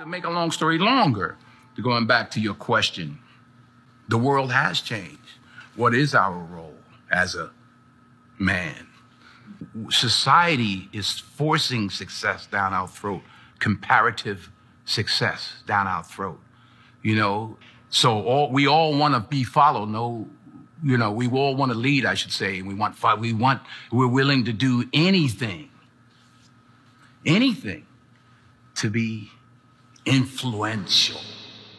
to make a long story longer, going back to your question, the world has changed. What is our role as a man? Society is forcing success down our throat, comparative success down our throat. So we all want to be followed. We all want to lead, I should say. We're willing to do anything to be influential.